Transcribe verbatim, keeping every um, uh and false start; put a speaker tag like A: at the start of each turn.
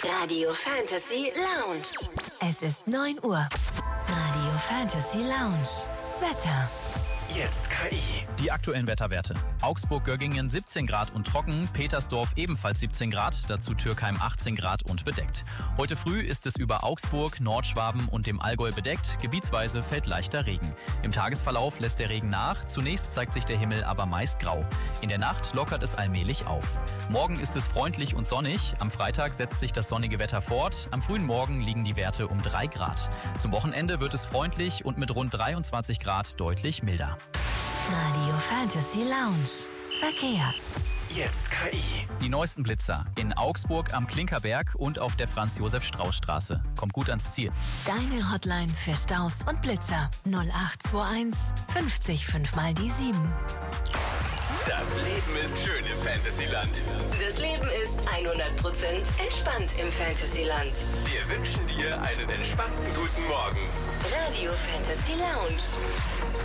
A: Radio Fantasy Lounge.
B: Es ist neun Uhr. Radio Fantasy Lounge. Wetter.
C: Jetzt K I.
D: Die aktuellen Wetterwerte. Augsburg-Göggingen siebzehn Grad und trocken, Petersdorf ebenfalls siebzehn Grad, dazu Türkheim achtzehn Grad und bedeckt. Heute früh ist es über Augsburg, Nordschwaben und dem Allgäu bedeckt, gebietsweise fällt leichter Regen. Im Tagesverlauf lässt der Regen nach, zunächst zeigt sich der Himmel aber meist grau. In der Nacht lockert es allmählich auf. Morgen ist es freundlich und sonnig, am Freitag setzt sich das sonnige Wetter fort, am frühen Morgen liegen die Werte um drei Grad. Zum Wochenende wird es freundlich und mit rund dreiundzwanzig Grad deutlich milder.
B: Radio Fantasy Lounge. Verkehr.
C: Jetzt K I.
D: Die neuesten Blitzer in Augsburg am Klinkerberg und auf der Franz-Josef-Strauß-Straße. Kommt gut ans Ziel.
B: Deine Hotline für Staus und Blitzer. null acht zwei eins fünfzig fünf mal die sieben.
C: Das Leben ist schön im Fantasyland.
A: Das Leben ist hundert Prozent entspannt im Fantasyland.
C: Wir wünschen dir einen entspannten guten Morgen.
A: Radio Fantasy Lounge.